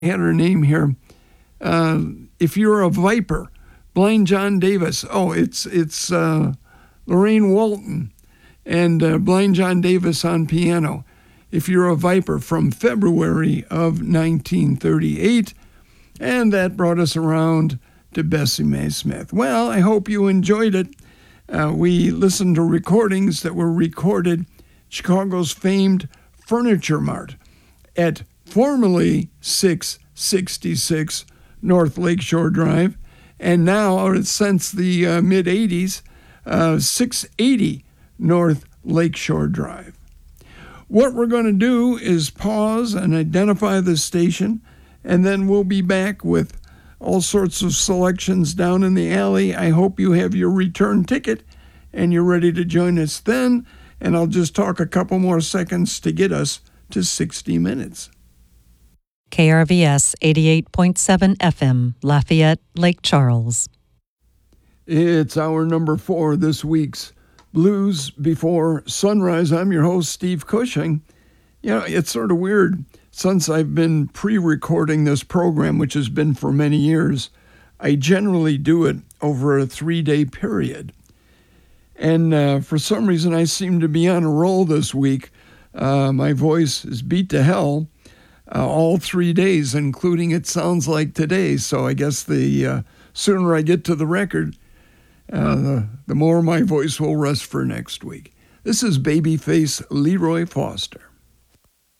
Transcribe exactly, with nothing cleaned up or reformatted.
had her name here. Uh, if you're a Viper, Blind John Davis. Oh, it's it's uh, Lorraine Walton and uh, Blind John Davis on piano. If You're a Viper, from February of nineteen thirty-eight. And that brought us around to Bessie Mae Smith. Well, I hope you enjoyed it. Uh, we listened to recordings that were recorded Chicago's famed Furniture Mart at formerly six sixty-six North Lakeshore Drive, and now, since the uh, mid-eighties, uh, six eighty North Lakeshore Drive. What we're going to do is pause and identify the station, and then we'll be back with all sorts of selections down in the alley. I hope you have your return ticket and you're ready to join us then, and I'll just talk a couple more seconds to get us to sixty minutes. K R V S eighty-eight point seven F M, Lafayette, Lake Charles. It's hour number four, this week's Blues Before Sunrise. I'm your host, Steve Cushing. You know, it's sort of weird. Since I've been pre-recording this program, which has been for many years, I generally do it over a three-day period. And uh, for some reason, I seem to be on a roll this week. Uh, my voice is beat to hell uh, all three days, including it sounds like today. So I guess the uh, sooner I get to the record, uh, the, the more my voice will rest for next week. This is Babyface Leroy Foster.